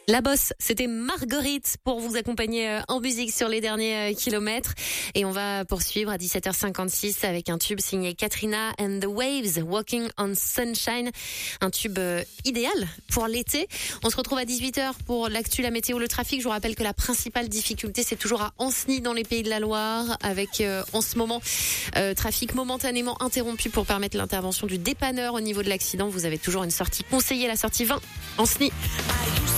La Bosse, c'était Marguerite pour vous accompagner en musique sur les derniers kilomètres. Et on va poursuivre à 17h56 avec un tube signé Katrina and the Waves, Walking on Sunshine. Un tube idéal pour l'été. On se retrouve à 18h pour l'actu, la météo, le trafic. Je vous rappelle que la principale difficulté, c'est toujours à Ancenis dans les Pays de la Loire avec en ce moment trafic momentanément interrompu pour permettre l'intervention du dépanneur au niveau de l'accident. Vous avez toujours une sortie conseillée, la sortie 20, Ancenis.